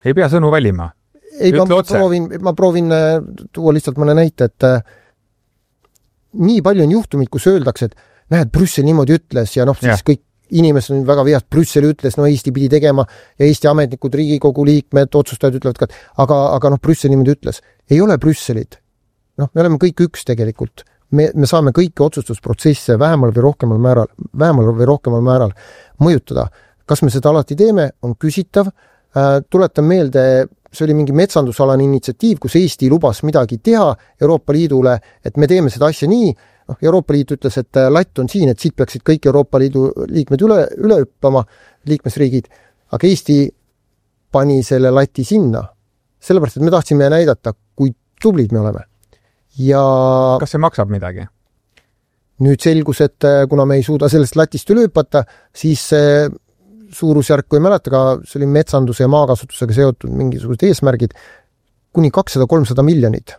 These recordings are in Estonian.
Ei pea sõnu valima. Ei, ma proovin tuua lihtsalt mõne näite, et nii palju on juhtumid, kus öeldakse, et näed, Brüssel niimoodi ütles ja siis kõik inimesed on väga vihast, Brüssel ütles, Eesti pidi tegema ja Eesti ametnikud, Riigikogu liikmed, otsustajad ütlevad ka, aga Brüssel niimoodi ütles. Ei ole Brüsselit. Me oleme kõik üks tegelikult. Me saame kõiki otsustusprotsesse vähemal või rohkemal määral mõjutada. Kas me seda alati teeme, on küsitav. Tuletan meelde, see oli mingi metsandusalane initsiatiiv, kus Eesti lubas midagi teha Euroopa Liidule, et me teeme seda asja nii. Euroopa Liit ütles, et latt on siin, et siit peaksid kõik Euroopa Liidu liikmed üle hüppama, liikmesriigid, aga Eesti pani selle lati sinna. Sellepärast, et me tahtsime näidata, kui tublid me oleme. Ja kas see maksab midagi? Nüüd selgus, et kuna me ei suuda sellest latist üle hüpata, siis suurusjärk, kui ei mäleta, see oli metsanduse ja maakasutusega seotud mingisugused eesmärgid, kuni 200-300 miljonit.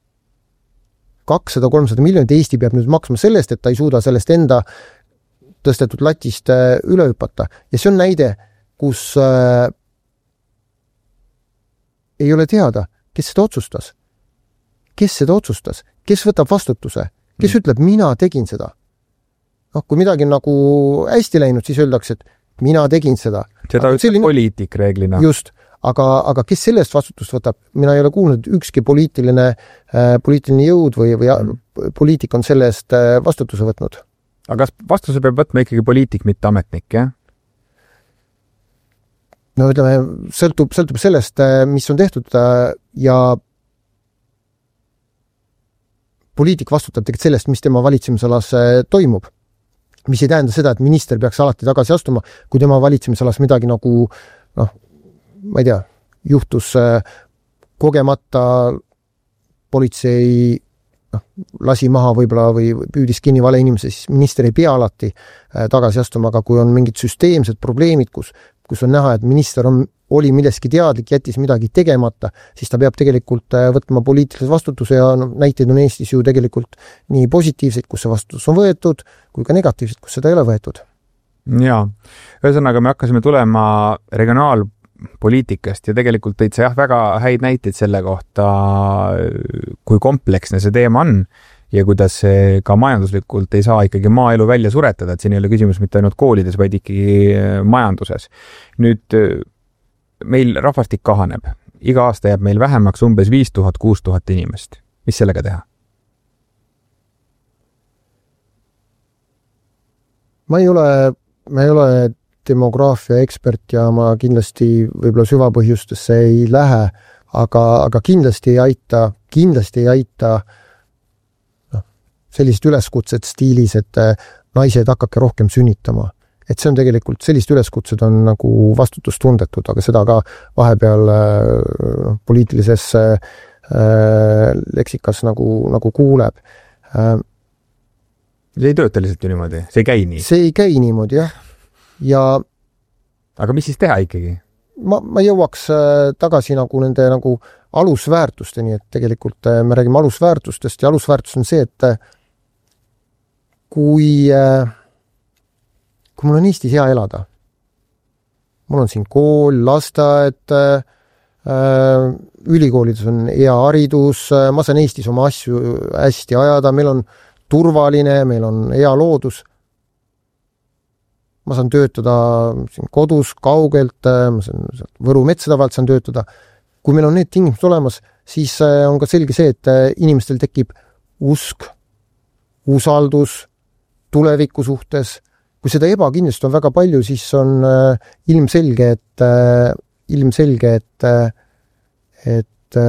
200-300 miljonit Eesti peab nüüd maksma sellest, et ta ei suuda sellest enda tõstetud latist üle hüpata. Ja see on näide, kus ei ole teada, kes seda otsustas. Kes seda otsustas? Kes võtab vastutuse? Kes ütleb, mina tegin seda? Kui midagi nagu hästi läinud, siis öeldakse, et mina tegin seda. Seda ütleb poliitik reeglina. Just. Aga kes sellest vastutust võtab? Mina ei ole kuulnud, ükski poliitiline jõud või poliitik on sellest vastutuse võtnud. Aga kas vastutuse peab võtma ikkagi poliitik, mitte ametnik, jah? Ütleme, sõltub sellest, mis on tehtud ja poliitik vastutab tegelikult sellest, mis tema valitsemisalas toimub. Mis ei tähenda seda, et minister peaks alati tagasi astuma, kui tema valitsemisalas midagi nagu ma ei tea, juhtus kogemata politsei lasi maha võib-olla või püüdis kinni vale inimese, siis minister ei pea alati tagasi astuma, aga kui on mingid süsteemsed probleemid, kus on näha, et minister oli milleski teadlik, jättis midagi tegemata, siis ta peab tegelikult võtma poliitilise vastutuse ja näiteid on Eestis ju tegelikult nii positiivseid, kus see vastutus on võetud, kui ka negatiivseid, kus seda ei ole võetud. Jaa, ühesõnaga me hakkasime tulema regionaalpoliitikast ja tegelikult tõid sa väga häid näiteid selle kohta, kui kompleksne see teema on ja kuidas see ka majanduslikult ei saa ikkagi maaelu välja suretada, et siin ei ole küsimus mitte ainult koolides, vaid ikkagi majanduses. Nüüd meil rahvastik kahaneb. Iga aasta jääb meil vähemaks umbes 5000-6000 inimest. Mis sellega teha? Ma ei ole demograafia ekspert ja ma kindlasti võib-olla süvapõhjustesse ei lähe, aga kindlasti ei aita sellised üleskutsed stiilis, et naised hakake rohkem sünnitama. Et see on tegelikult, sellised üleskutsed on nagu vastutustundetud, aga seda ka vahepeal poliitilises leksikas nagu kuuleb. See ei tööta lihtsalt ju niimoodi, see ei käi nii? See ei käi niimoodi, jah. Aga mis siis teha ikkagi? Ma jõuaks tagasi nagu nende nagu alusväärtusteni, et tegelikult me räägime alusväärtustest ja alusväärtus on see, et kui mul on Eestis hea elada, mul on siin kool, lasteaed, ülikoolides on hea haridus, ma saan Eestis oma asju hästi ajada, meil on turvaline, meil on hea loodus, ma saan töötada siin kodus, kaugelt, ma saan Võru metsade vahelt saan töötada. Kui meil on need tingimused olemas, siis on ka selge see, et inimestel tekib usk, usaldus tuleviku suhtes. Kui seda ebakindlust on väga palju, siis on ilmselge, et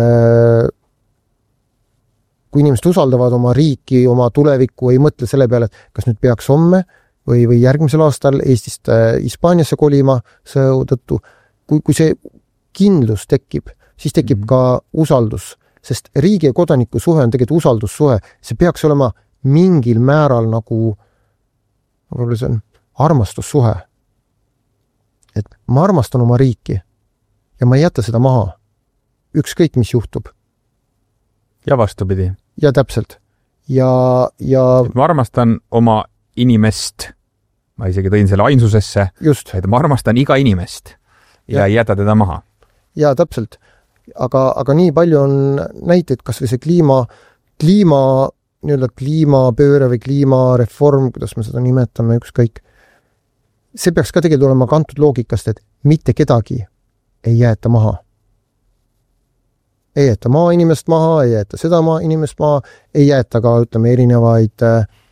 kui inimesed usaldavad oma riiki, oma tulevikku, ei mõtle selle peale, et kas nüüd peaks homme või järgmisel aastal Eestist Hispaaniasse kolima sõu tõttu. Kui see kindlus tekib, siis tekib ka usaldus, sest riigi ja kodaniku suhe on tegelikult usaldussuhe. See peaks olema mingil määral nagu võib-olla see on armastussuhe. Et ma armastan oma riiki ja ma ei jäta seda maha. Ükskõik, mis juhtub. Ja vastupidi. Ja täpselt. Ma armastan oma inimest. Ma isegi tõin selle ainsusesse. Just. Et ma armastan iga inimest ja ei jäta teda maha. jaa, täpselt. Aga nii palju on näiteid, kas või see kliimapööre või kliimareform, kuidas me seda nimetame, ükskõik. See peaks ka tegelikult olema kantud loogikast, et mitte kedagi ei jäeta maha. Ei jäeta maainimest maha, ei jäeta seda maainimest maha, ei jäeta ka, ütleme, erinevaid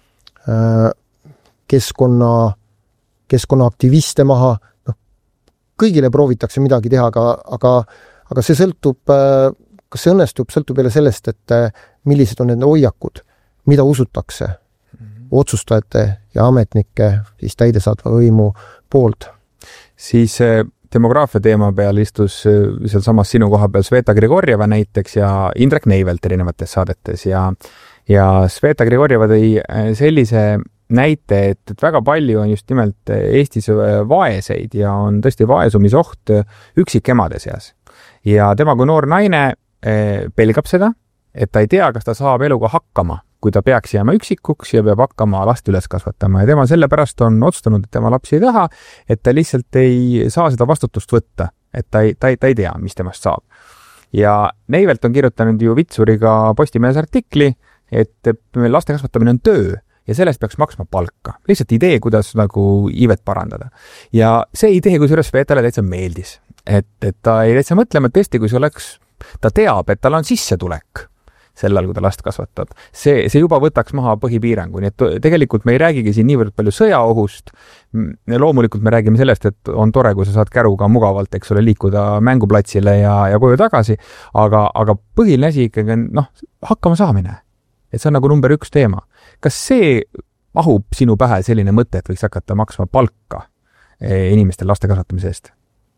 keskkonnaaktiviste maha. Kõigile proovitakse midagi teha, aga see sõltub, kas see õnnestub, sõltub jälle sellest, et millised on need hoiakud, mida usutakse otsustajate ja ametnike, siis täidesaatva võimu poolt. Siis demograafia teema peal istus seal samas sinu koha peal Sveta Grigorjeva näiteks ja Indrek Neivelt erinevates saadetes ja Sveta Grigorjeva tõi sellise näite, et väga palju on just nimelt Eestis vaeseid ja on tõesti vaesumisoht üksikemade seas. Ja tema kui noor naine pelgab seda, et ta ei tea, kas ta saab eluga hakkama, kui ta peaks jääma üksikuks ja peab hakkama last üles kasvatama. Ja tema sellepärast on otsustanud, et tema lapsi ei taha, et ta lihtsalt ei saa seda vastutust võtta, et ta ei tea, mis temast saab. Ja Neivelt on kirjutanud ju Vitsuriga Postimehes artikli, et laste kasvatamine on töö ja sellest peaks maksma palka. Lihtsalt idee, kuidas nagu iivet parandada. Ja see idee, kui suures Svetale täitsa meeldis. Et ta ei täitsa mõtlema, et tõesti, kui see oleks, ta teab, et tal on sissetulek sellal, kui ta last kasvatab. See juba võtaks maha põhipiirangu. Nii et tegelikult me ei räägigi siin niivõrd palju sõjaohust. Loomulikult me räägime sellest, et on tore, kui sa saad käruga mugavalt, eks ole, liikuda mänguplatsile ja koju tagasi. Aga põhiline asi ikkagi on hakkama saamine. Et see on nagu number 1 teema. Kas see mahub sinu pähe selline mõte, et võiks hakata maksma palka inimestel laste kasvatamise eest?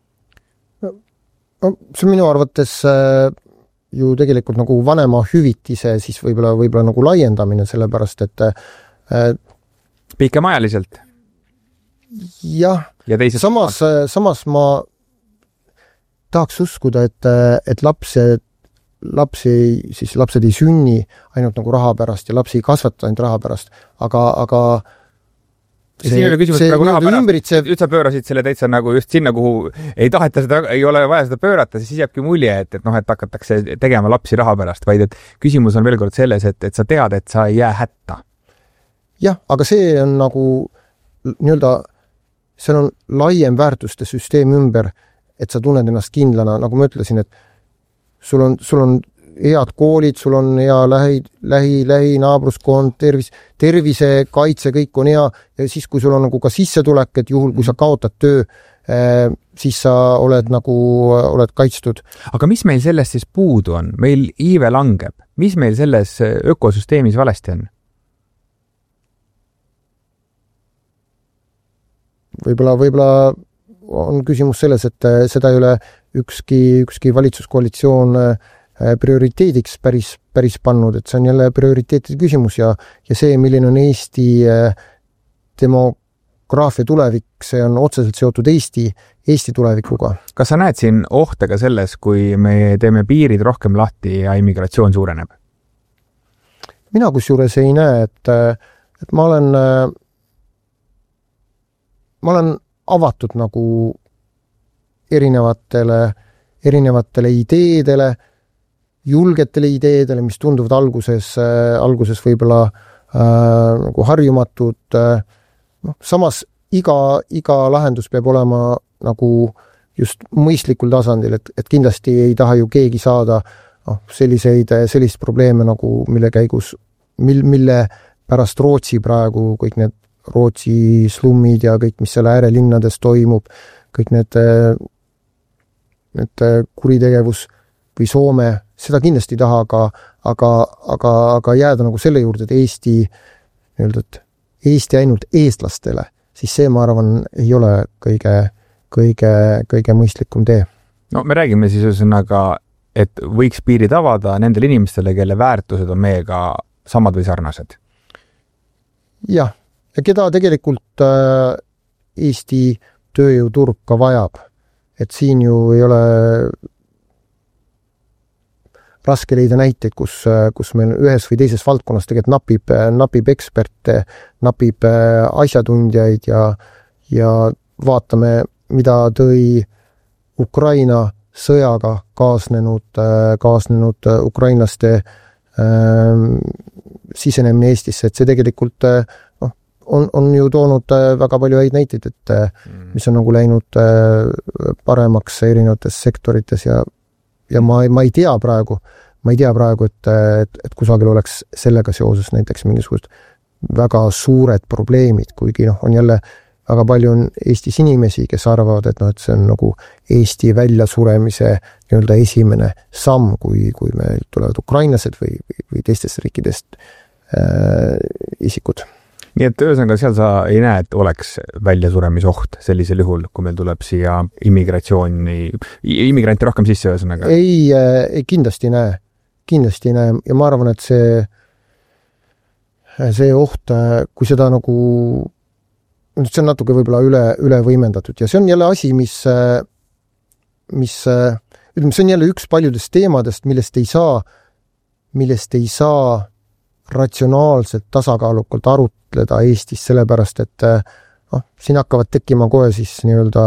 No, see minu arvates ju tegelikult nagu vanema hüvitise siis võib-olla nagu laiendamine, sellepärast, et pikemaajaliselt? Jah, ja samas ma tahaks uskuda, et lapsed ei sünni ainult nagu raha pärast ja lapsi ei kasvata ainult raha pärast, aga siin oli küsimus praegu raha pärast. Nüüd sa pöörasid selle täitsa nagu just sinna, kuhu ei taheta seda, ei ole vaja seda pöörata, siis jääbki mulje, et hakatakse tegema lapsi raha pärast, vaid et küsimus on veel kord selles, et sa tead, et sa ei jää hätta. Jah, aga see on nagu seal on laiem väärtuste süsteem ümber, et sa tunned ennast kindlana, nagu ma ütlesin, et sul on head koolid, sul on hea lähi naabruskond, tervisekaitse, kõik on hea ja siis, kui sul on nagu ka sissetulek, et juhul, kui sa kaotad töö, siis sa oled kaitstud. Aga mis meil sellest siis puudu on? Meil iive langeb. Mis meil selles ökosüsteemis valesti on? Võib-olla on küsimus selles, et seda ei ole ükski valitsuskoalitsioon prioriteediks päris pannud, et see on jälle prioriteetide küsimus ja see, milline on Eesti demograafia tulevik, see on otseselt seotud Eesti tulevikuga. Kas sa näed siin ohte ka selles, kui me teeme piirid rohkem lahti ja immigratsioon suureneb? Mina kusjuures ei näe, et ma olen avatud nagu erinevatele ideedele, julgetele ideedele, mis tunduvad alguses võib-olla nagu harjumatud. Samas iga lahendus peab olema nagu just mõistlikul tasandil, et kindlasti ei taha ju keegi saada sellist probleeme nagu mille pärast Rootsi praegu, kõik need Rootsi slummid ja kõik, mis selle äärelinnades toimub, kõik need kuritegevus või Soome, seda kindlasti ei taha, aga jääda nagu selle juurde, et Eesti ainult eestlastele, siis see, ma arvan, ei ole kõige mõistlikum tee. No me räägime siis ühesõnaga, et võiks piirid avada nendele inimestele, kelle väärtused on meiega samad või sarnased. Jah, ja keda tegelikult Eesti tööjõuturg ka vajab. Et siin ju ei ole raske leida näiteid, kus meil ühes või teises valdkonnas tegelikult napib eksperte, napib asjatundjaid ja vaatame, mida tõi Ukraina sõjaga kaasnenud ukrainlaste sisenemine Eestisse, et see tegelikult on ju toonud väga palju häid näiteid, et mis on nagu läinud paremaks erinevates sektorites ja ma ei tea praegu, et kusagil oleks sellega seoses näiteks mingisugused väga suured probleemid, kuigi on jälle väga palju on Eestis inimesi, kes arvavad, et see on nagu Eesti väljasuremise nii-öelda esimene samm, kui meil tulevad ukrainlased või teistest riikidest isikud. Nii et ühesõnaga seal sa ei näe, et oleks väljasuremisoht sellisel juhul, kui meil tuleb siia immigrante rohkem sisse ühesõnaga? Ei, kindlasti näe ja ma arvan, et see oht, kui seda nagu see on natuke võib-olla üle võimendatud ja see on jälle asi, mis ütleme, see on jälle üks paljudest teemadest, millest ei saa ratsionaalselt tasakaalukalt arutleda Eestis, sellepärast, et siin hakkavad tekkima kohe siis nii-öelda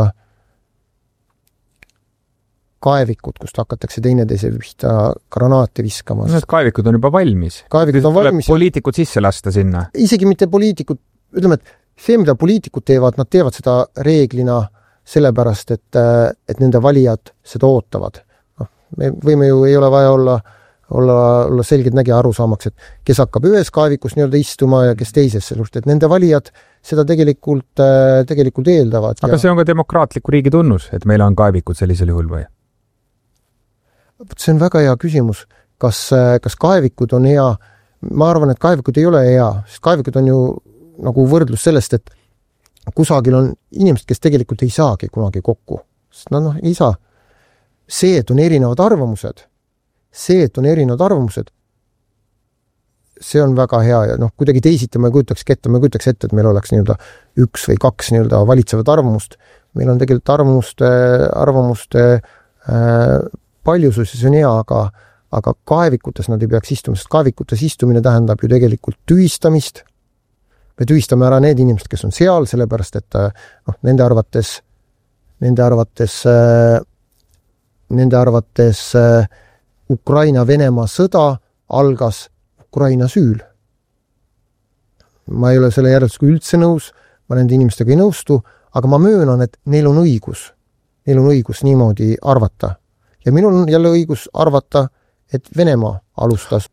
kaevikud, kust hakatakse teineteise pihta granaate viskama. Need kaevikud on juba valmis. Poliitikud sisse lasta sinna. Isegi mitte poliitikud, ütleme, et see, mida poliitikud teevad, nad teevad seda reeglina sellepärast, et nende valijad seda ootavad. Me võime ju, ei ole vaja olla selgelt nägi aru saamaks, et kes hakkab ühes kaevikus nii-öelda istuma ja kes teises, et nende valijad seda tegelikult eeldavad. Aga see on ka demokraatliku riigi tunnus, et meil on kaevikud sellisel juhul või? See on väga hea küsimus. Kas kaevikud on hea? Ma arvan, et kaevikud ei ole hea, sest kaevikud on ju nagu võrdlus sellest, et kusagil on inimesed, kes tegelikult ei saagi kunagi kokku. Sest ei saa. See, et on erinevad arvamused, see on väga hea ja kuidagi teisiti ma ei kujutaks ette, et meil oleks nii-öelda üks või kaks nii-öelda valitsevat arvamust. Meil on tegelikult arvamuste paljusus ja see on hea, aga kaevikutes nad ei peaks istuma, sest kaevikutes istumine tähendab ju tegelikult tühistamist. Me tühistame ära need inimesed, kes on seal, sellepärast, et nende arvates Ukraina-Venemaa sõda algas Ukraina süül. Ma ei ole selle järeldusega üldse nõus, ma nende inimestega ei nõustu, aga ma möönan, et neil on õigus niimoodi arvata. Ja minul on jälle õigus arvata, et Venemaa alustas.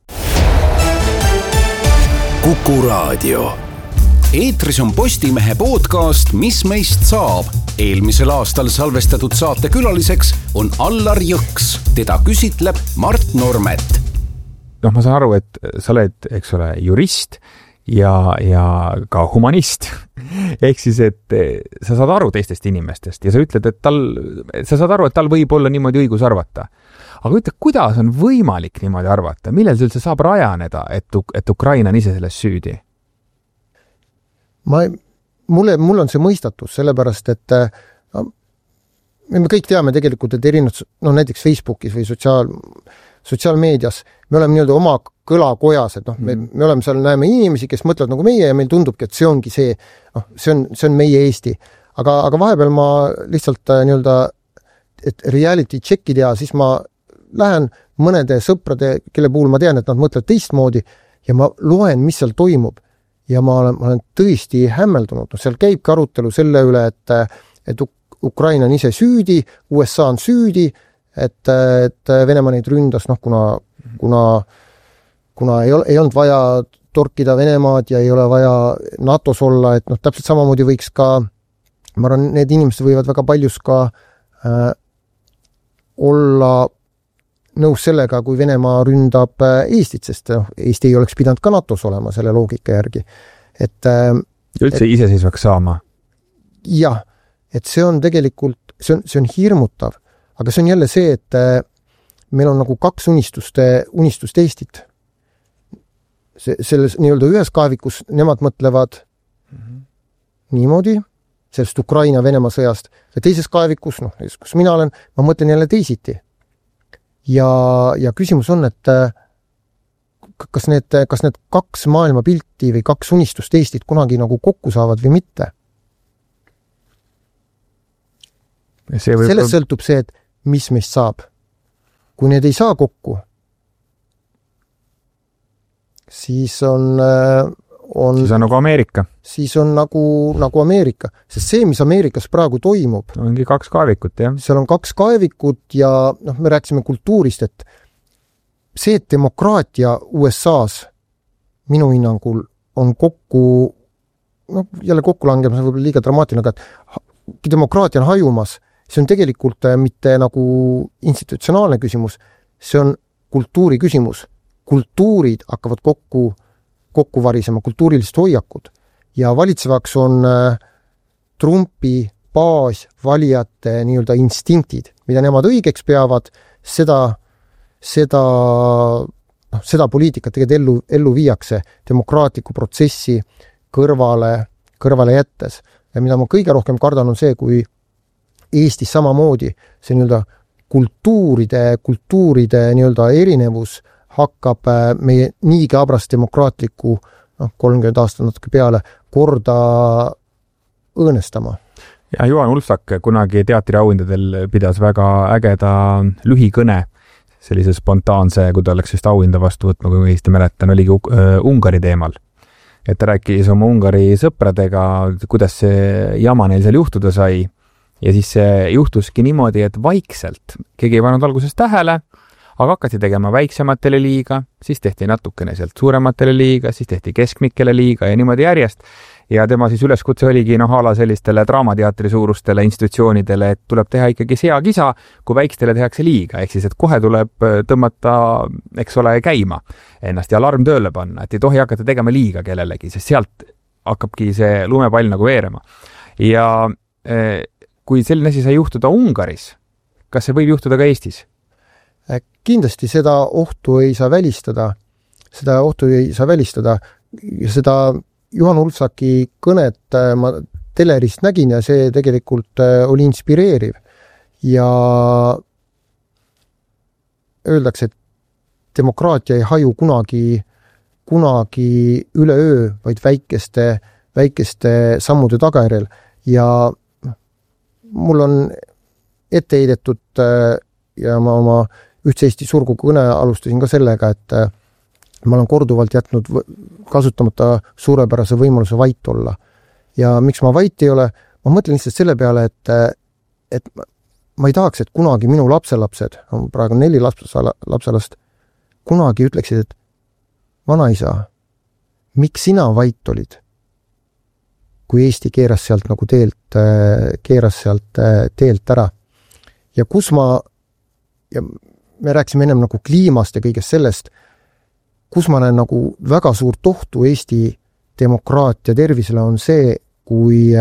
Kuku Raadio. Eetris on Postimehe podcast Mis meist saab. Eelmisel aastal salvestatud saate külaliseks on Allar Jõks. Teda küsitleb Mart Normet. Ma saan aru, et sa oled, eks ole, jurist ja ka humanist. Ehk siis, et sa saad aru teistest inimestest ja sa ütled, et sa saad aru, et tal võib olla niimoodi õigus arvata. Aga ütle, kuidas on võimalik niimoodi arvata? Millel see üldse saab rajaneda, et Ukraina on ise selles süüdi? Mul on see mõistatus, sellepärast, et me kõik teame tegelikult, et erinevad, näiteks Facebookis või sotsiaalmeedias, me oleme nii-öelda oma kõlakojas, et me oleme seal, näeme inimesi, kes mõtlevad nagu meie ja meil tundubki, et see ongi see on meie Eesti. Aga vahepeal ma lihtsalt nii-öelda, et reality check'i teha, siis ma lähen mõnede sõprade, kelle puhul ma tean, et nad mõtlevad teistmoodi ja ma loen, mis seal toimub. Ja ma olen tõesti hämmeldunud. Seal käibki arutelu selle üle, et Ukraina on ise süüdi, USA on süüdi, et Venemaa neid ründas, kuna ei olnud vaja torkida Venemaad ja ei ole vaja NATOs olla, et täpselt samamoodi võiks ka, ma arvan, need inimesed võivad väga paljus ka olla nõus sellega, kui Venemaa ründab Eestit, sest Eesti ei oleks pidanud ka NATOs olema selle loogika järgi. Üldse iseseisvaks saama? Jah, et see on tegelikult, see on hirmutav, aga see on jälle see, et meil on nagu kaks unistust Eestit. Selles nii-öelda ühes kaevikus nemad mõtlevad niimoodi, sellest Ukraina-Venemaa sõjast, ja teises kaevikus, kus mina olen, ma mõtlen jälle teisiti. Ja küsimus on, et kas need kaks maailmapilti või kaks unistust Eestit kunagi nagu kokku saavad või mitte. Sellest sõltub see, et mis meist saab. Kui need ei saa kokku, siis on nagu Ameerika. Siis on nagu Ameerika. Sest see, mis Ameerikas praegu toimub, ongi 2 kaevikut, jah. Seal on 2 kaevikut ja me rääkisime kultuurist, et see, et demokraatia USAs minu hinnangul on jälle kokkulangemas, võib-olla liiga dramaatiline, aga et demokraatia on hajumas, see on tegelikult mitte nagu institutsionaalne küsimus, see on kultuuri küsimus. Kultuurid hakkavad kokku varisema, kultuurilised hoiakud. Ja valitsevaks on Trumpi baas valijate nii-öelda instinktid, mida nemad õigeks peavad, seda poliitikat tegelikult ellu viiakse demokraatliku protsessi kõrvale jättes. Ja mida ma kõige rohkem kardan on see, kui Eestis samamoodi see nii-öelda kultuuride nii-öelda erinevus hakkab meie niigi abrast demokraatliku 30 aastat natuke peale korda õõnestama. Ja Juhan Ulfsak kunagi teatriauhindadel pidas väga ägeda lühikõne, sellise spontaanse, kui ta oleks vist auhinda vastu võtma, kui ma õigesti mäletan, oligi Ungari teemal. Et ta rääkis oma Ungari sõpradega, kuidas see jama neil seal juhtuda sai. Ja siis see juhtuski niimoodi, et vaikselt keegi ei pannud alguses tähele, aga hakati tegema väiksematele liiga, siis tehti natukene sealt suurematele liiga, siis tehti keskmikele liiga ja niimoodi järjest. Ja tema siis üleskutse oligi ala sellistele draamateatri suurustele institutsioonidele, et tuleb teha ikkagi seakisa, kui väikestele tehakse liiga. Ehk siis, et kohe tuleb tõmmata, eks ole, käima ennast ja alarm tööle panna, et ei tohi hakata tegema liiga kellelegi, sest sealt hakkabki see lumepall nagu veerema. Ja kui selline asi sai juhtuda Ungaris, kas see võib juhtuda ka Eestis? Kindlasti seda ohtu ei saa välistada. Ja seda Juhan Ulfsaki kõnet ma telerist nägin ja see tegelikult oli inspireeriv. Ja öeldakse, et demokraatia ei haju kunagi üleöö, vaid väikeste sammude tagajärjel. Ja mul on ette heidetud ja ma oma Ühtse Eesti surgu kõne alustasin ka sellega, et ma olen korduvalt jätnud kasutamata suurepärase võimaluse vait olla. Ja miks ma vait ei ole? Ma mõtlen lihtsalt selle peale, et ma ei tahaks, et kunagi minu lapselapsed, praegu 4 lapselast, kunagi ütleksid, et vanaisa, miks sina vait olid? Kui Eesti keeras sealt nagu teelt ära. Ja ja me rääksime ennem nagu kliimast ja kõigest sellest, kus ma näen nagu väga suurt ohtu Eesti demokraatia tervisele on see, kui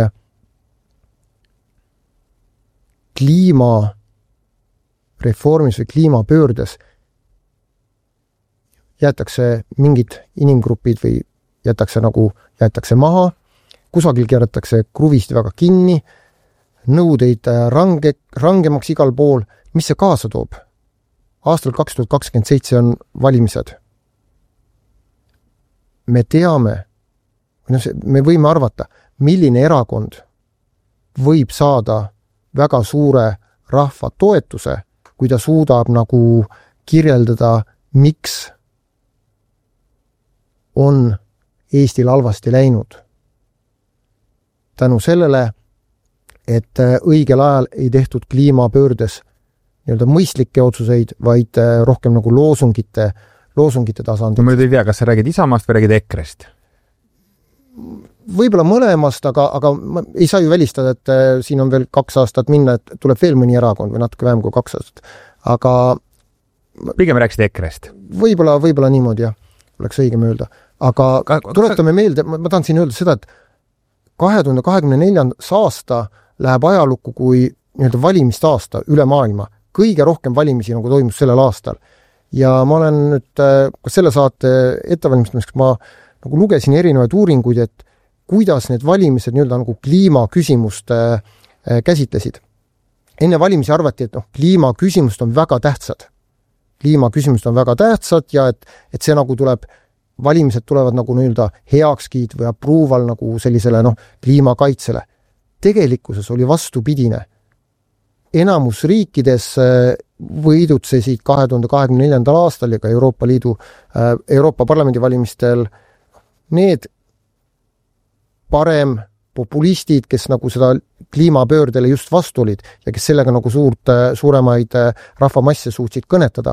kliimareformis või kliimapöördes jäetakse mingid inimgrupid või jäetakse maha, kusagil keeratakse kruvist väga kinni, nõudeid rangemaks igal pool, mis see kaasa toob? Aastal 2027 on valimised. Me teame, me võime arvata, milline erakond võib saada väga suure rahva toetuse, kui ta suudab nagu kirjeldada, miks on Eestil halvasti läinud. Tänu sellele, et õigel ajal ei tehtud kliimapöördes nii-öelda mõistlikke otsuseid, vaid rohkem nagu loosungite tasandil. Ma ei tea, kas sa räägid Isamaast või räägid EKRE-st? Võib-olla mõlemast, aga ma ei saa ju välistada, et siin on veel 2 aastat minna, et tuleb veel mõni erakond või natuke vähem kui 2 aastat. Aga pigem rääksid EKRE-st? Võib-olla niimoodi, jah. Oleks õigem öelda. Aga tuletame meelde, ma tahan siin öelda seda, et 2024. aasta läheb ajalukku kui nii-öelda valimiste aasta üle maailma. Kõige rohkem valimisi nagu toimus sellel aastal. Ja ma olen nüüd selle saate ettevalmistamiseks, ma nagu lugesin erinevaid uuringuid, et kuidas need valimised nii-öelda nagu kliimaküsimust käsitlesid. Enne valimisi arvati, et kliimaküsimust on väga tähtsad. Kliimaküsimust on väga tähtsad ja et see nagu valimised tulevad nagu nii-öelda heakskiit või approval nagu sellisele kliimakaitsele. Tegelikkuses oli vastupidine. enamus riikides võidutsesid 2024. aastal ja ka Euroopa Parlamendi valimistel need parem populistid, kes nagu seda kliimapöördele just vastu olid ja kes sellega nagu suuremaid rahvamasse suutsid kõnetada.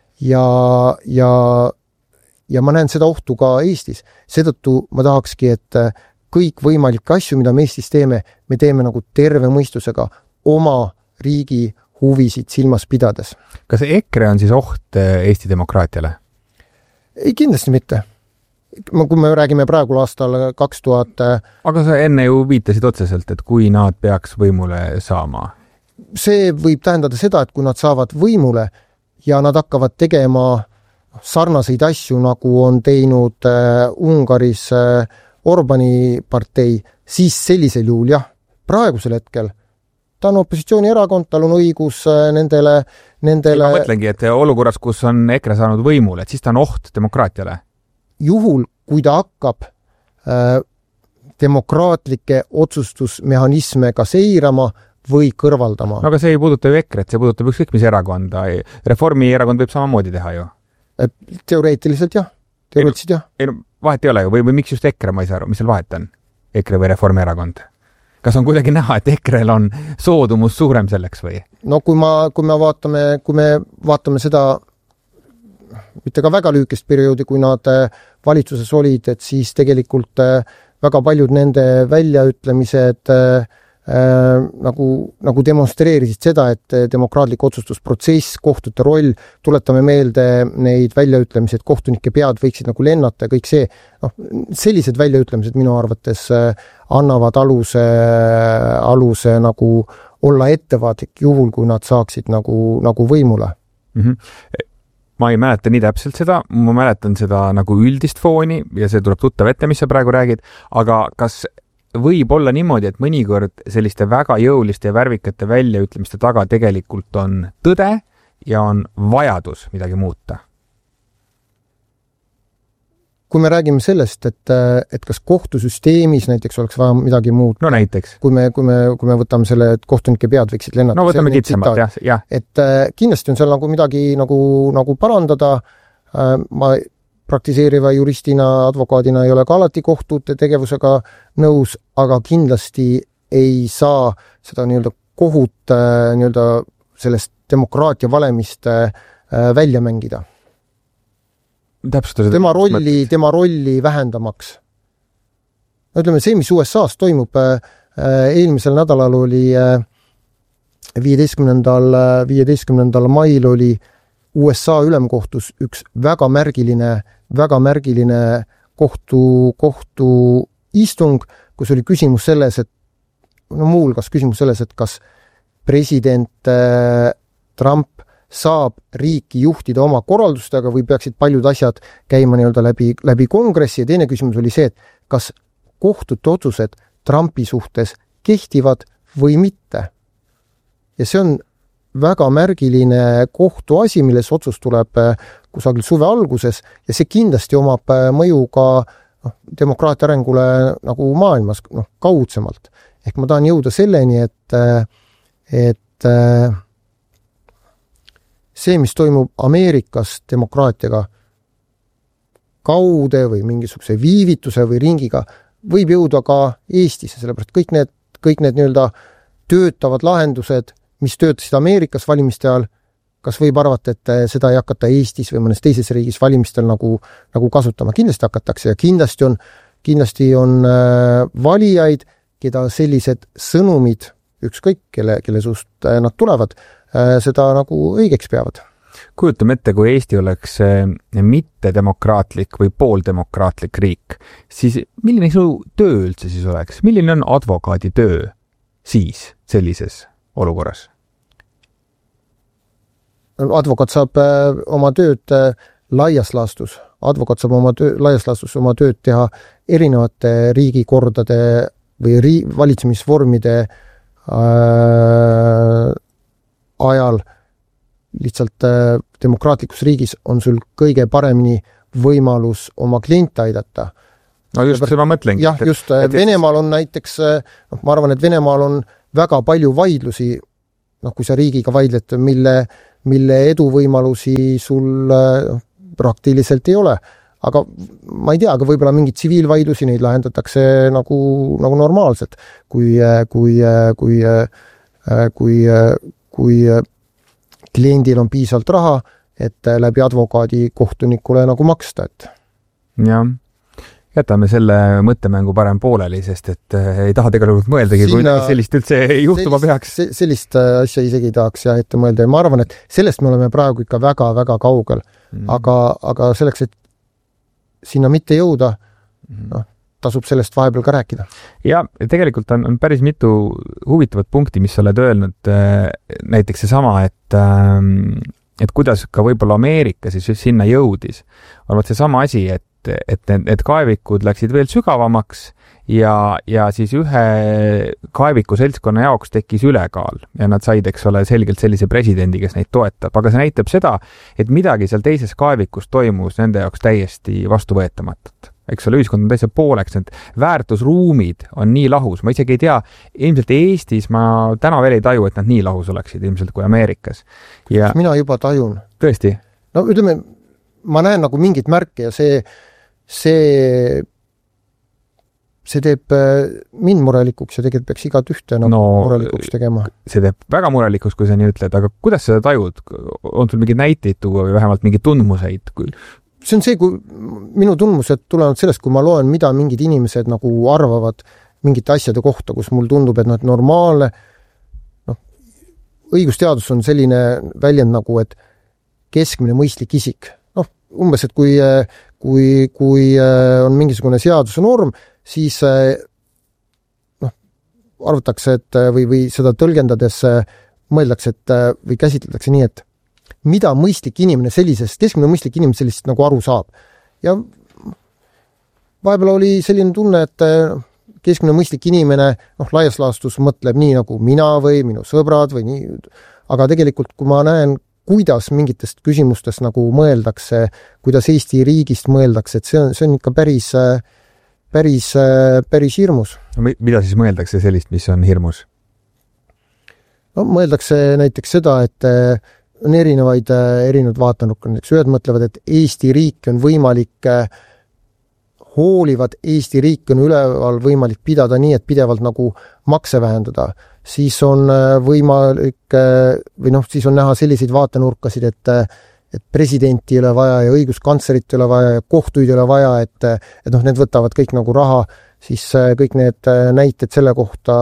Ja ma näen seda ohtu ka Eestis. Seetõttu ma tahakski, et kõik võimalikke asju, mida me Eestis teeme, me teeme nagu terve mõistusega oma riigi huvisid silmas pidades. Kas EKRE on siis oht Eesti demokraatiale? Ei, kindlasti mitte. Kui me räägime praegu aastal 2000... Aga sa enne ju viitasid otseselt, et kui nad peaks võimule saama? See võib tähendada seda, et kui nad saavad võimule ja nad hakkavad tegema sarnaseid asju, nagu on teinud Ungaris Orbani partei, siis sellisel juhul jah, praegusel hetkel ta on opositsioonierakond, tal on õigus nendele... Ma mõtlengi, et olukorras, kus on EKRE saanud võimule, et siis ta on oht demokraatiale. Juhul, kui ta hakkab demokraatlikke otsustusmehhanisme ka seirama või kõrvaldama. No aga see ei puuduta ju EKRE-t, see puudutab ükskõik mis erakonda. Reformierakond võib samamoodi teha ju. Teoreetiliselt jah. Ei, vahet ei ole ju, või miks just EKRE, ma ei saa aru, mis seal vahet on? EKRE või Reformierakond? Kas on kuidagi näha, et EKRE-l on soodumus suurem selleks või? No kui me vaatame seda mitte ka väga lühikest perioodi, kui nad valitsuses olid, et siis tegelikult väga paljud nende väljaütlemised nagu demonstreerisid seda, et demokraatlik otsustusprotsess, kohtute roll, tuletame meelde neid väljaütlemised, kohtunike pead võiksid nagu lennata ja kõik see, sellised väljaütlemised minu arvates annavad aluse nagu olla ettevaatlik juhul, kui nad saaksid nagu võimule. Ma ei mäleta nii täpselt seda, ma mäletan seda nagu üldist fooni ja see tuleb tuttav ette, mis sa praegu räägid, aga kas võib olla niimoodi, et mõnikord selliste väga jõuliste ja värvikate väljaütlemiste taga tegelikult on tõde ja on vajadus midagi muuta? Kui me räägime sellest, et kas kohtusüsteemis näiteks oleks vaja midagi muuta. No näiteks. Kui me võtame selle, et kohtunike pead võiksid lennata. No võtame kitsamalt, jah. Et kindlasti on seal nagu midagi nagu parandada. Ma praktiseeriva juristina, advokaadina ei ole ka alati kohtute tegevusega nõus, aga kindlasti ei saa seda kohut sellest demokraatia valemist välja mängida. Tema rolli vähendamaks. Ütleme, see, mis USA-s toimub, eelmisel nädalal oli 15. mail oli USA ülemkohtus üks väga märgiline kohtu istung, kus oli küsimus selles, et muuhulgas küsimus selles, et kas president Trump saab riiki juhtida oma korraldustega või peaksid paljud asjad käima läbi kongressi ja teine küsimus oli see, et kas kohtute otsused Trumpi suhtes kehtivad või mitte. Ja see on väga märgiline kohtuasi, milles otsus tuleb kusagil suve alguses ja see kindlasti omab mõju ka demokraatia arengule nagu maailmas kaudsemalt. Ehk ma tahan jõuda selleni, et see, mis toimub Ameerikas demokraatiaga kaude või mingisuguse viivituse või ringiga, võib jõuda ka Eestisse, sellepärast kõik need töötavad lahendused, mis töötasid Ameerikas valimiste ajal, kas võib arvata, et seda ei hakata Eestis või mõnes teises riigis valimistel nagu kasutama. Kindlasti hakatakse ja kindlasti on valijaid, keda sellised sõnumid, ükskõik kelle suust nad tulevad, seda nagu õigeks peavad. Kujutame ette, kui Eesti oleks mittedemokraatlik või pooldemokraatlik riik, siis milline su töö üldse siis oleks? Milline on advokaadi töö siis sellises olukorras? Advokaat saab oma tööd laias laastus. Advokaat saab laias laastus oma tööd teha erinevate riigikordade või valitsemisvormide ajal. Lihtsalt demokraatlikus riigis on sul kõige paremini võimalus oma kliente aidata. No just seda ma mõtlengi. Jah, just. Venemaal on näiteks, ma arvan, et Venemaal on väga palju vaidlusi kui sa riigiga vaidled, mille eduvõimalusi sul praktiliselt ei ole. Aga ma ei tea, aga võib-olla mingeid tsiviilvaidlusi neid lahendatakse nagu normaalselt, kui kliendil on piisavalt raha, et läbi advokaadi kohtunikule nagu maksta. Jah, jätame selle mõttemängu parem pooleli, sest et ei taha tegelikult mõeldagi, kui sellist üldse juhtuma peaks. Sellist asja isegi ei tahaks ette mõelda ja ma arvan, et sellest me oleme praegu ikka väga-väga kaugel. Aga selleks, et sinna mitte jõuda, tasub sellest vahepeal ka rääkida. Ja tegelikult on päris mitu huvitavat punkti, mis sa oled öelnud, näiteks seesama, et kuidas ka võib-olla Ameerika siis sinna jõudis. On seesama asi, et kaevikud läksid veel sügavamaks ja siis ühe kaeviku seltskonna jaoks tekkis ülekaal ja nad said, eks ole, selgelt sellise presidendi, kes neid toetab. Aga see näitab seda, et midagi seal teises kaevikus toimus nende jaoks täiesti vastuvõetamatut. Eks ole, ühiskond on täitsa pooleks, need väärtusruumid on nii lahus. Ma isegi ei tea, ilmselt Eestis ma täna veel ei taju, et nad nii lahus oleksid ilmselt kui Ameerikas. Ja mina juba tajun. Tõesti? No ütleme, ma näen nagu mingit märke ja see teeb mind murelikuks ja tegelikult peaks igat ühte murelikuks tegema. See teeb väga murelikuks, kui sa nii ütled, aga kuidas seda tajud? On sul mingid näiteid tuua või vähemalt mingid tundmuseid? See on see, kui minu tundmused tulevad sellest, kui ma loen, mida mingid inimesed nagu arvavad mingite asjade kohta, kus mul tundub, et normaalne. Õigusteadus on selline väljend nagu, et keskmine mõistlik isik. Umbes, et kui on mingisugune seaduse norm, siis arvatakse, et või seda tõlgendades mõeldakse, või käsitletakse nii, et mida mõistlik inimene keskmine mõistlik inimene sellisest nagu aru saab. Ja vahepeal oli selline tunne, et keskmine mõistlik inimene laias laastus mõtleb nii nagu mina või minu sõbrad või nii, aga tegelikult kui ma näen, kuidas mingitest küsimustest nagu mõeldakse, kuidas Eesti riigist mõeldakse, et see on ikka päris hirmus. Mida siis mõeldakse sellist, mis on hirmus? Mõeldakse näiteks seda, et on erinevaid vaatenurka. Ühed mõtlevad, et Eesti riik on võimalik, hoolivad Eesti riik on üleval võimalik pidada nii, et pidevalt nagu makse vähendada. Siis on võimalik, või siis on näha selliseid vaatenurkasid, et presidenti ei ole vaja ja õiguskantslerit ei ole vaja ja kohtuid ei ole vaja, et need võtavad kõik nagu raha, siis kõik need näited selle kohta,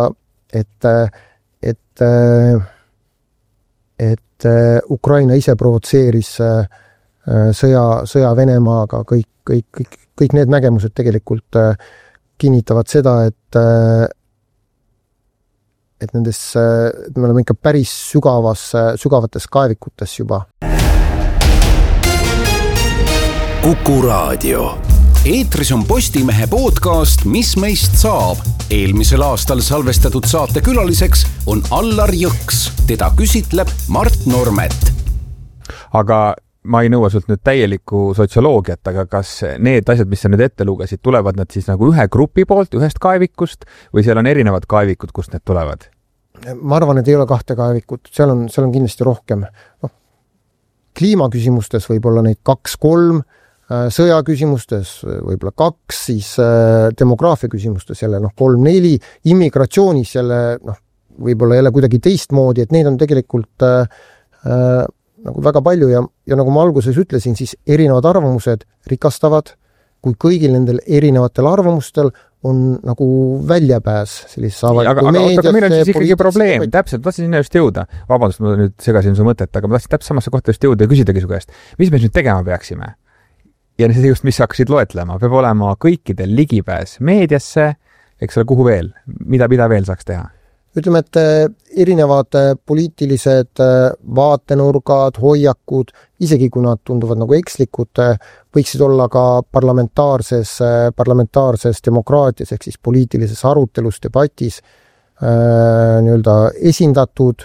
et Ukraina ise provotseeris sõja Venemaaga, kõik need nägemused tegelikult kinnitavad seda, et me oleme ikka päris sügavates kaevikutes juba. Kuku Raadio. Eetris on Postimehe podcast Mis meist saab. Eelmisel aastal salvestatud saate külaliseks on Allar Jõks. Teda küsitleb Mart Normet. Aga ma ei nõua sult nüüd täielikku sotsioloogiat, aga kas need asjad, mis sa nüüd ette lugesid, tulevad nad siis nagu ühe grupi poolt, ühest kaevikust või seal on erinevad kaevikud, kust need tulevad? Ma arvan, et ei ole kahte kaevikut, seal on kindlasti rohkem. Kliimaküsimustes võib-olla neid 2-3, sõjaküsimustes võib-olla 2, siis demograafia küsimustes jälle 3-4, immigratsioonis jälle võib-olla jälle kuidagi teistmoodi, et neid on tegelikult nagu väga palju ja nagu ma alguses ütlesin, siis erinevad arvamused rikastavad, kui kõigil nendel erinevatel arvamustel on nagu väljapääs sellisesse avaliku meediasse. Aga meil on siis ikkagi probleem, täpselt, ma tahtsin sinna just jõuda. Vabandust, ma nüüd segasin su mõtet, aga ma tahtsin täpselt samasse kohta just jõuda ja küsidagi su käest. Mis me nüüd tegema peaksime? Ja see just, mis hakkasid loetlema, peab olema kõikidel ligipääs meediasse, eks ole, kuhu veel? Mida veel saaks teha? Ütleme, et erinevad poliitilised vaatenurgad, hoiakud, isegi kui nad tunduvad nagu ekslikud, võiksid olla ka parlamentaarses demokraatias ehk siis poliitilises arutelus, debatis nii-öelda esindatud.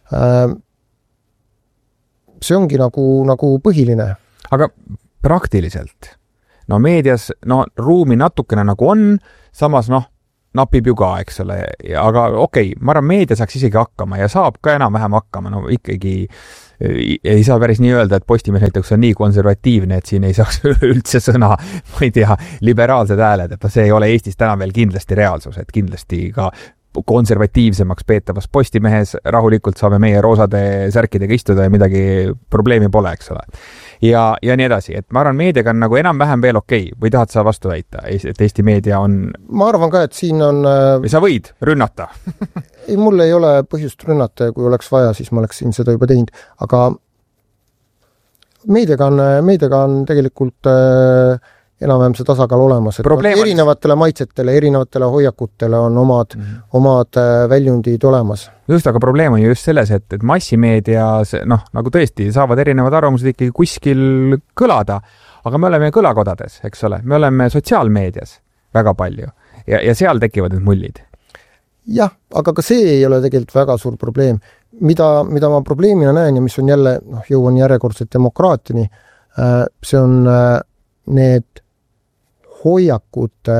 See ongi nagu põhiline. Aga praktiliselt, meedias, ruumi natukene nagu on, samas napib ju ka, eks ole, aga okei, ma arvan, meedia saaks isegi hakkama ja saab ka enam-vähem hakkama, no ikkagi ei saa päris nii öelda, et Postimees näiteks on nii konservatiivne, et siin ei saaks üldse sõna, ma ei tea, liberaalsed hääled, et see ei ole Eestis täna veel kindlasti reaalsus, et kindlasti ka konservatiivsemaks peetavas Postimehes rahulikult saame meie roosade särkidega istuda ja midagi probleemi pole, eks ole. Ja nii edasi, et ma arvan, meediaga on nagu enam-vähem veel okei, või tahad sa vastu väita, et Eesti meedia on... Ma arvan ka, et siin on... Või sa võid rünnata? Ei, mul ei ole põhjust rünnata ja kui oleks vaja, siis ma oleksin seda juba teinud, aga meediaga on tegelikult enam-vähem see tasakaal olemas, et erinevatele maitsetele, erinevatele hoiakutele on omad väljundid olemas. Just, aga probleem on ju just selles, et massimeedia, nagu tõesti, saavad erinevad arvamused ikkagi kuskil kõlada, aga me oleme kõlakodades, eks ole, me oleme sotsiaalmeedias väga palju ja seal tekivad need mullid. Jah, aga ka see ei ole tegelikult väga suur probleem. Mida ma probleemina näen ja mis on jälle, jõuan järjekordselt demokraatiani, see on need hoiakud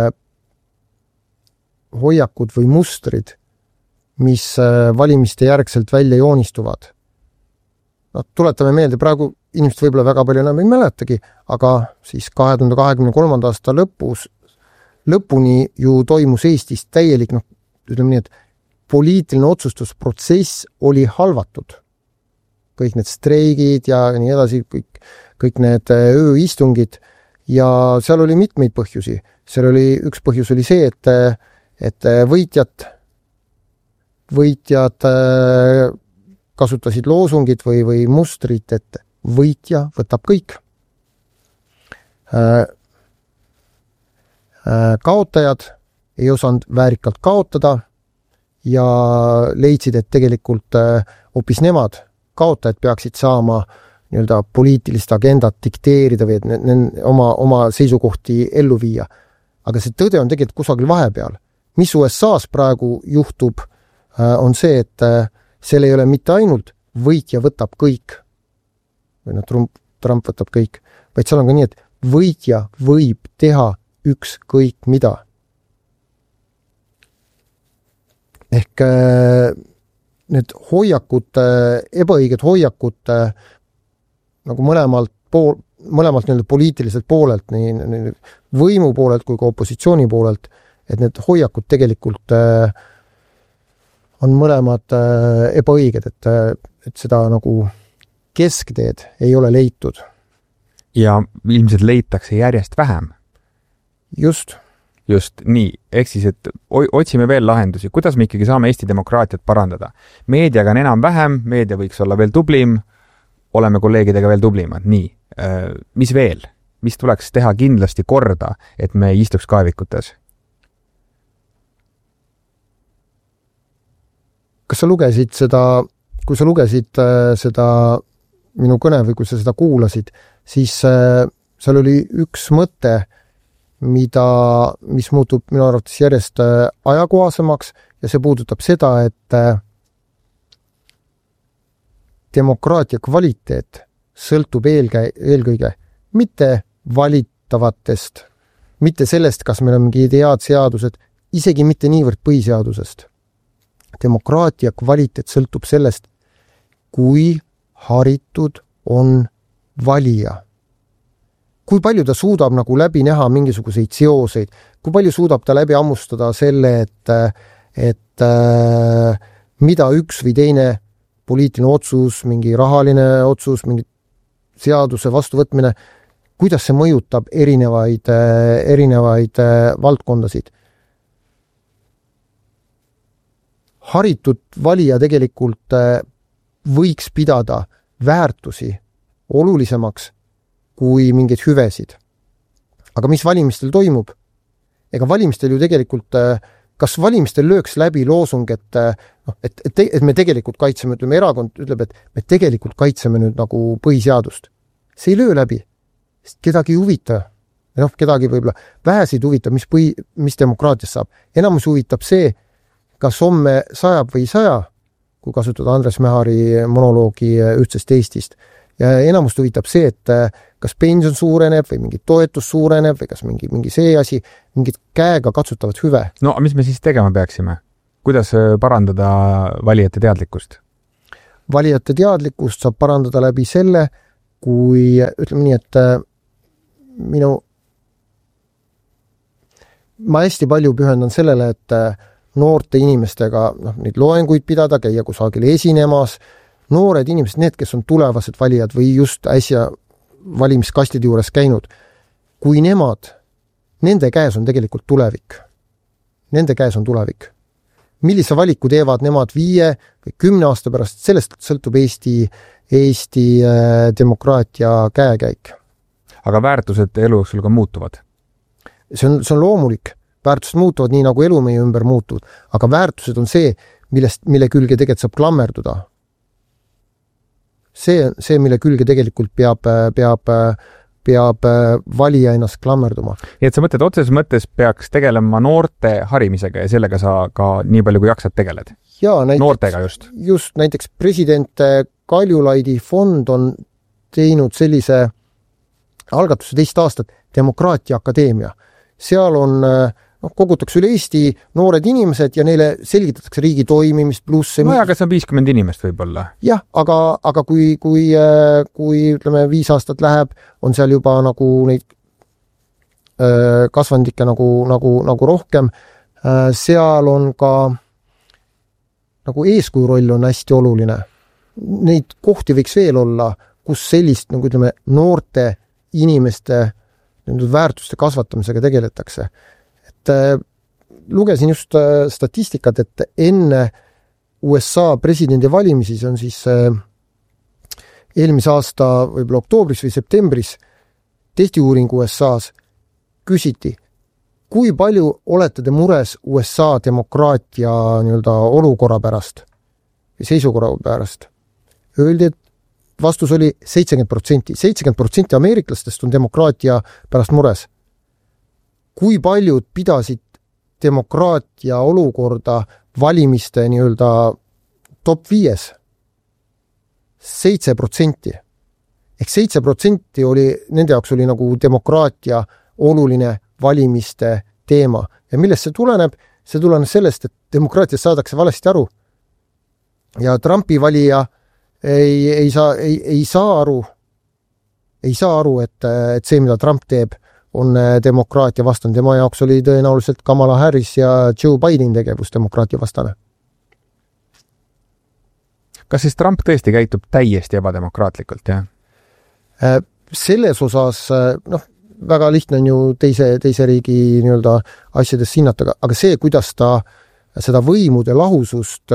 või mustrid, mis valimiste järgselt välja joonistuvad. Tuletame meelde, praegu inimesed võib-olla väga palju enam ei mäletagi, aga siis 2023. aasta lõpuni ju toimus Eestis täielik, ütleme nii, et poliitiline otsustusprotsess oli halvatud. Kõik need streigid ja nii edasi, kõik need ööistungid ja seal oli mitmeid põhjusi. Üks põhjus oli see, et võitjad kasutasid loosungid või mustrit, et võitja võtab kõik. Kaotajad ei osanud väärikalt kaotada ja leidsid, et tegelikult hoopis nemad, kaotajad peaksid saama nii-öelda poliitilist agendat dikteerida või oma seisukohti ellu viia. Aga see tõde on tegelikult kusagil vahepeal. Mis USA's praegu juhtub, on see, et seal ei ole mitte ainult võitja võtab kõik, või Trump võtab kõik, vaid seal on ka nii, et võitja võib teha ükskõik mida. Ehk need hoiakud, ebaõiged hoiakud nagu mõlemalt nii-öelda poliitiliselt poolelt, nii võimu poolelt kui ka opositsiooni poolelt, et need hoiakud tegelikult on mõlemad ebaõiged, et seda nagu keskteed ei ole leitud. Ja ilmselt leitakse järjest vähem. Just nii, ehk siis, et otsime veel lahendusi. Kuidas me ikkagi saame Eesti demokraatiat parandada? Meediaga on enam-vähem, meedia võiks olla veel tublim, oleme kolleegidega veel tublimad. Nii, mis veel? Mis tuleks teha kindlasti korda, et me ei istuks kaevikutes? Kas sa lugesid kui sa lugesid seda minu kõne või kui sa seda kuulasid, siis seal oli üks mõte, mis muutub minu arvates järjest ajakohasemaks ja see puudutab seda, et demokraatia kvaliteet sõltub eelkõige mitte valitavatest, mitte sellest, kas meil on mingi head seadused, isegi mitte niivõrd põhiseadusest. Demokraatia kvaliteet sõltub sellest, kui haritud on valija. Kui palju ta suudab nagu läbi näha mingisuguseid seoseid, kui palju suudab ta läbi ammustada selle, et mida üks või teine poliitiline otsus, mingi rahaline otsus, mingi seaduse vastuvõtmine, kuidas see mõjutab erinevaid valdkondasid. Haritud valija tegelikult võiks pidada väärtusi olulisemaks kui mingeid hüvesid. Aga mis valimistel toimub? Ega valimistel ju tegelikult, kas valimistel lööks läbi loosung, et me tegelikult kaitseme, ütleme, erakond ütleb, et me tegelikult kaitseme nüüd nagu põhiseadust. See ei löö läbi, sest kedagi ei huvita. Kedagi võib-olla vähesid huvita, mis demokraatias saab. Enamus huvitab see, kas homme sajab või ei saja, kui kasutada Andres Mähari monoloogi Ühtsest Eestist. ja enamust huvitab see, et kas pension suureneb või mingi toetus suureneb või kas mingi see asi, mingid käega katsutavad hüve. No mis me siis tegema peaksime? Kuidas parandada valijate teadlikkust? Valijate teadlikkust saab parandada läbi selle, kui ütleme nii, et ma hästi palju pühendan sellele, et noorte inimestega neid loenguid pidada, käia kusagil esinemas, noored inimesed, need, kes on tulevased valijad või just äsja valimiskastide juures käinud, kui nende käes on tegelikult tulevik. Nende käes on tulevik. Millise valiku teevad nemad 5 või 10 aasta pärast, sellest sõltub Eesti demokraatia käekäik. Aga väärtused elu jooksul ka muutuvad? See on loomulik. Väärtused muutuvad nii, nagu elu meie ümber muutuvad. Aga väärtused on see, mille külge tegelikult saab klammerduda. See, mille külge tegelikult peab valija ennast klammerduma. Nii et sa mõtled, otseses mõttes peaks tegelema noorte harimisega ja sellega sa ka nii palju, kui jaksad tegeled? Jaa, noortega just. Just näiteks president Kaljulaidi fond on teinud sellise algatuse 2 aastat Demokraatia Akadeemia. Seal on kogutakse üle Eesti noored inimesed ja neile selgitatakse riigi toimimist pluss... No aga see on 50 inimest võib-olla. Jah, aga kui ütleme 5 aastat läheb, on seal juba nagu neid kasvandikke nagu rohkem. Seal on ka nagu eeskuju roll on hästi oluline. Neid kohti võiks veel olla, kus sellist nagu ütleme noorte inimeste väärtuste kasvatamisega tegeletakse. Et lugesin just statistikat, et enne USA presidendi valimisi, see on siis eelmise aasta võib-olla oktoobris või septembris tehti uuring USA-s, küsiti, kui palju olete te mures USA demokraatia olukorra pärast või seisukorra pärast? Öeldi, et vastus oli 70%. 70% ameeriklastest on demokraatia pärast mures. Kui paljud pidasid demokraatia olukorda valimiste top 5? 7%. Ehk 7% nende jaoks oli nagu demokraatia oluline valimiste teema. Ja millest see tuleneb? See tuleneb sellest, et demokraatiast saadakse valesti aru. Ja Trumpi valija ei saa aru, et see, mida Trump teeb, on demokraatia vastane. Tema jaoks oli tõenäoliselt Kamala Harris ja Joe Biden tegevus demokraatia vastane. Kas siis Trump tõesti käitub täiesti ebademokraatlikult, jah? Selles osas, väga lihtne on ju teise riigi asjadest hinnata, aga see, kuidas ta seda võimude lahusust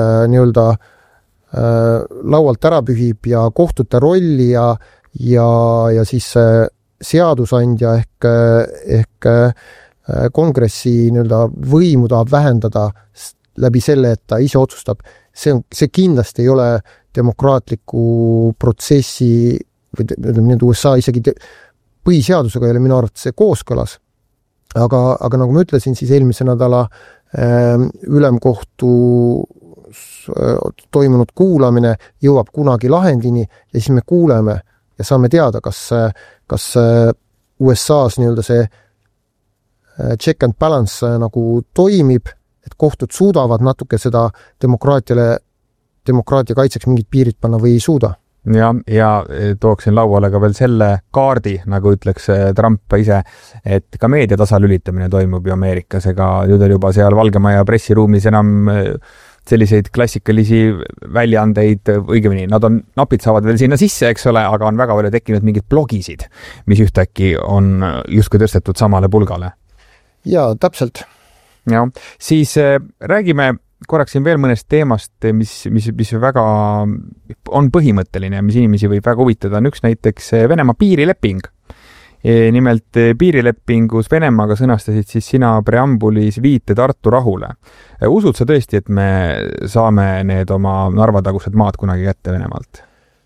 laualt ära pühib ja kohtute rolli ja siis seadusandja ehk kongressi võimu tahab vähendada läbi selle, et ta ise otsustab. See kindlasti ei ole demokraatliku protsessi või USA isegi põhiseadusega ei ole minu arvates see kooskõlas. Aga nagu ma ütlesin, siis eelmise nädala ülemkohtu toimunud kuulamine jõuab kunagi lahendini ja siis me kuuleme ja saame teada, kas USA-s see check and balance nagu toimib, et kohtud suudavad natuke seda demokraatia kaitseks mingid piirid panna või ei suuda. Ja tooksin lauale ka veel selle kaardi, nagu ütleks Trump ise, et ka meedia tasalülitamine toimub ju Ameerikas, ega juba seal Valgemaja pressiruumis enam selliseid klassikalisi väljaandeid, õigemini, napid saavad veel sinna sisse, eks ole, aga on väga palju tekkinud mingid blogisid, mis ühtäkki on justkui tõstetud samale pulgale. Jaa, täpselt. Ja, siis räägime korraks siin veel mõnest teemast, mis väga on põhimõtteline ja mis inimesi võib väga huvitada, on üks näiteks Venemaa piirileping. Nimelt piirilepingus Venemaaga sõnastasid siis sina preambulis viite Tartu rahule. Usud sa tõesti, et me saame need oma narvatagused maad kunagi kätte Venemaalt?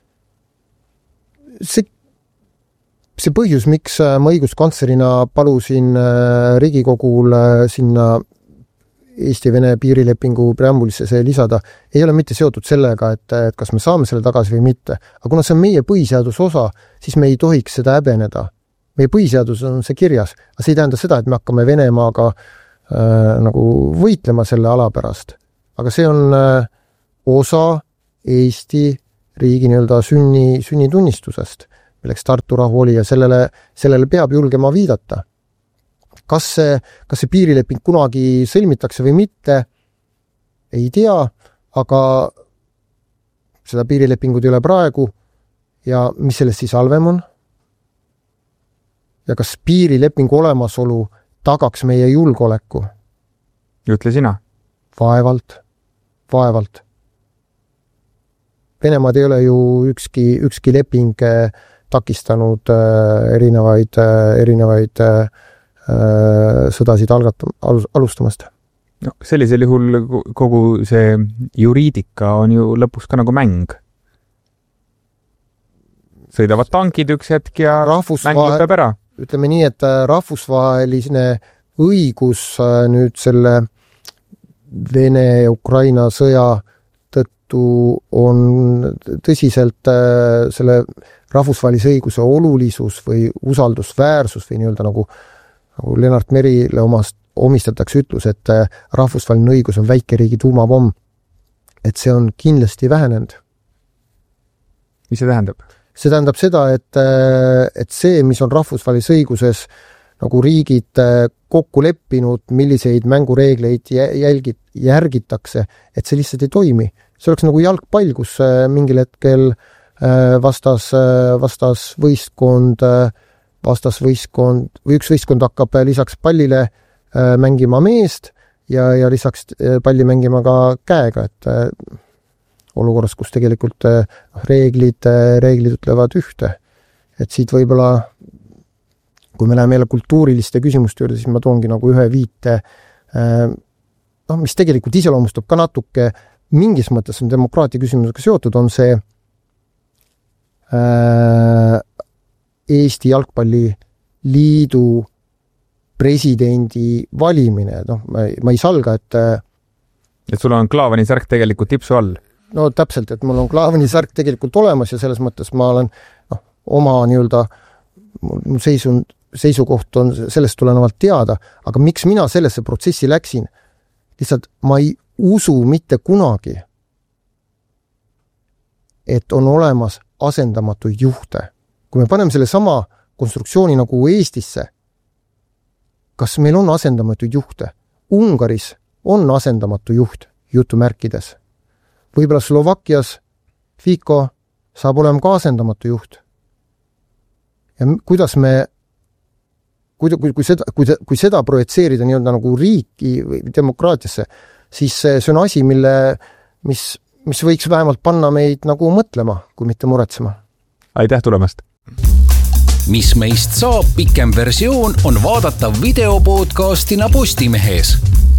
See põhjus, miks ma õiguskantslerina palusin Riigikogul sinna Eesti-Vene piirilepingu preambulisse see lisada, ei ole mitte seotud sellega, et kas me saame selle tagasi või mitte. Aga kuna see on meie põhiseaduse osa, siis me ei tohiks seda häbeneda. Meie põhiseadus on see kirjas, aga see ei tähenda seda, et me hakkame Venemaaga nagu võitlema selle ala pärast. Aga see on osa Eesti riigi nii-öelda sünnitunnistusest, milleks Tartu rahu oli ja sellele peab julgema viidata. Kas see piirileping kunagi sõlmitakse või mitte, ei tea, aga seda piirilepingut ei ole praegu ja mis sellest siis halvem on? Ja kas piirilepingu olemasolu tagaks meie julgeoleku? Ütle sina. Vaevalt. Venemaad ei ole ju ükski leping takistanud erinevaid sõdasid alustamast. No, sellisel juhul kogu see juriidika on ju lõpus ka nagu mäng. Sõidavad tankid üks hetk ja mäng lõpeb ära. Ütleme nii, et rahvusvaheline õigus nüüd selle Vene-Ukraina sõja tõttu on tõsiselt selle rahvusvahelise õiguse olulisus või usaldusväärsus või nii-öelda nagu Lennart Merile omistatakse ütlus, et rahvusvaheline õigus on väikeriigi tuumapomm, et see on kindlasti vähenenud. Mis see tähendab? See tähendab seda, et see, mis on rahvusvahelises õiguses nagu riigid kokku leppinud, milliseid mängureegleid järgitakse, et see lihtsalt ei toimi. See oleks nagu jalgpall, kus mingil hetkel vastasvõistkond või üks võistkond hakkab lisaks pallile mängima meest ja lisaks palli mängima ka käega, et olukorras, kus tegelikult reeglid ütlevad ühte. Et siit võib-olla, kui me läheme jälle kultuuriliste küsimuste juurde, siis ma toongi nagu ühe viite, mis tegelikult iseloomustab ka natuke, mingis mõttes on demokraatia küsimusega seotud, on see Eesti jalgpalliliidu presidendi valimine. Ma ei salga, et sul on Klaavani särk tegelikult tipsu all. No täpselt, et mul on Klaavani särk tegelikult olemas ja selles mõttes ma olen oma nii-öelda mul seisukoht on sellest tulenevalt teada, aga miks mina sellesse protsessi läksin? Lihtsalt ma ei usu mitte kunagi, et on olemas asendamatuid juhte. Kui me paneme selle sama konstruktsiooni nagu Eestisse, kas meil on asendamatuid juhte? Ungaris on asendamatu juht, jutumärkides. Võib-olla Slovakkias Fico saab olema ka asendamatu juht. Ja kuidas me, kui seda projitseerida nii-öelda nagu riiki või demokraatiasse, siis see on asi, mis võiks vähemalt panna meid nagu mõtlema, kui mitte muretsema. Aitäh tulemast! Mis meist saab pikem versioon on vaadatav videopodcastina Postimehes.